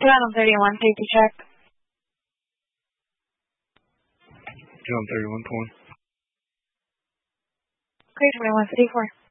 Channel 31, safety check. Channel 31, 20. Great, 21, 54.